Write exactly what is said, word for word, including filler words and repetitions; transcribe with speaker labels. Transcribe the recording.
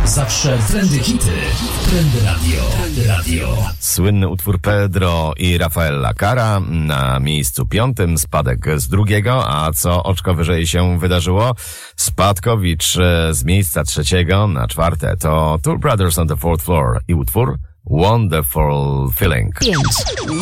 Speaker 1: Zawsze trendy hity. Trendy Radio. Trendy Radio.
Speaker 2: Słynny utwór Pedro i Rafaela Cara na miejscu piątym, spadek z drugiego, a co oczko wyżej się wydarzyło? Spadkowicz z miejsca trzeciego na czwarte to Tool Brothers on the Fourth Floor i utwór Wonderful Feeling.
Speaker 3: pięć.